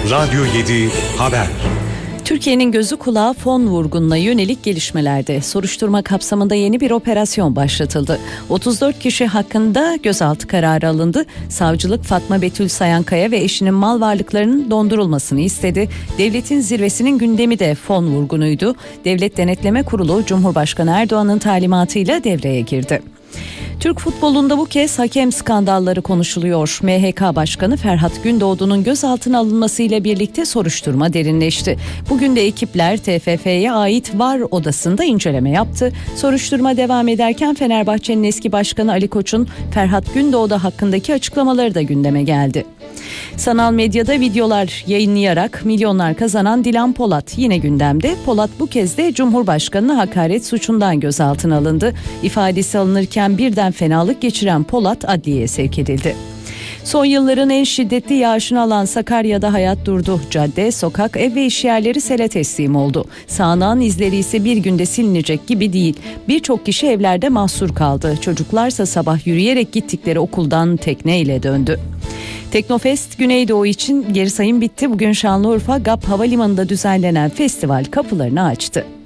Radyo 7 Haber. Türkiye'nin gözü kulağı fon vurgununa yönelik gelişmelerde soruşturma kapsamında yeni bir operasyon başlatıldı. 34 kişi hakkında gözaltı kararı alındı. Savcılık Fatma Betül Sayankaya ve eşinin mal varlıklarının dondurulmasını istedi. Devletin zirvesinin gündemi de fon vurgunuydu. Devlet Denetleme Kurulu Cumhurbaşkanı Erdoğan'ın talimatıyla devreye girdi. Türk futbolunda bu kez hakem skandalları konuşuluyor. MHK Başkanı Ferhat Gündoğdu'nun gözaltına alınmasıyla birlikte soruşturma derinleşti. Bugün de ekipler TFF'ye ait VAR odasında inceleme yaptı. Soruşturma devam ederken Fenerbahçe'nin eski başkanı Ali Koç'un Ferhat Gündoğdu hakkındaki açıklamaları da gündeme geldi. Sanal medyada videolar yayınlayarak milyonlar kazanan Dilan Polat yine gündemde. Polat bu kez de Cumhurbaşkanı'na hakaret suçundan gözaltına alındı. İfadesi alınırken birden fenalık geçiren Polat adliyeye sevk edildi. Son yılların en şiddetli yağışını alan Sakarya'da hayat durdu. Cadde, sokak, ev ve işyerleri sele teslim oldu. Sağanağın izleri ise bir günde silinecek gibi değil. Birçok kişi evlerde mahsur kaldı. Çocuklarsa sabah yürüyerek gittikleri okuldan tekneyle döndü. Teknofest Güneydoğu için geri sayım bitti. Bugün Şanlıurfa GAP Havalimanı'nda düzenlenen festival kapılarını açtı.